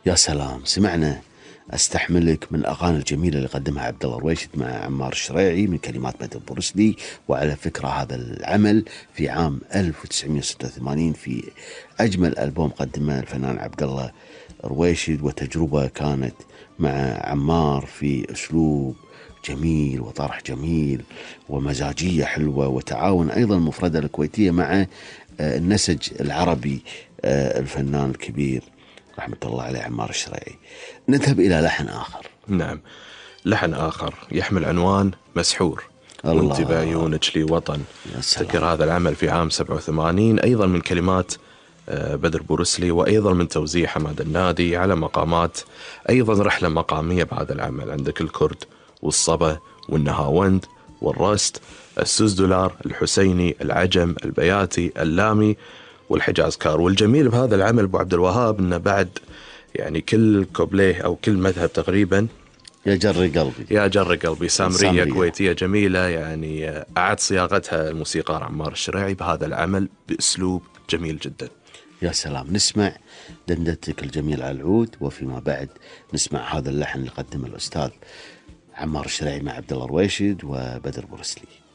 يا سلام، سمعنا استحملك من الاغاني الجميله اللي قدمها عبد الله رويشد مع عمار الشريعي من كلمات بدر بورسلي. وعلى فكره هذا العمل في عام 1986 في اجمل البوم قدمه الفنان عبد الله رويشد، وتجربه كانت مع عمار في اسلوب جميل وطرح جميل ومزاجيه حلوه، وتعاون ايضا المفردة الكويتيه مع النسج العربي، الفنان الكبير رحمة الله عليه عمار الشريعي. نذهب إلى لحن آخر. نعم، لحن آخر يحمل عنوان مسحور. الله. وانت بعيونك لي وطن. تذكر هذا العمل في عام 87 أيضا من كلمات بدر بورسلي، وأيضا من توزيع حماد النادي على مقامات. أيضا رحلة مقامية بهذا العمل، عندك الكرد والصبا والنهاوند والرست، السوزدولار، الحسيني، العجم، البياتي، اللامي والحجاز كار. والجميل بهذا العمل أبو عبد الوهاب أنه بعد يعني كل كوبليه أو كل مذهب تقريبا يا جر قلبي، يا جر قلبي سامرية كويتية جميلة، يعني أعاد صياغتها الموسيقار عمار الشريعي بهذا العمل بأسلوب جميل جدا. يا سلام، نسمع دندتك الجميل على العود، وفيما بعد نسمع هذا اللحن اللي قدمه الأستاذ عمار الشريعي مع عبد الله رويشد وبدر بورسلي.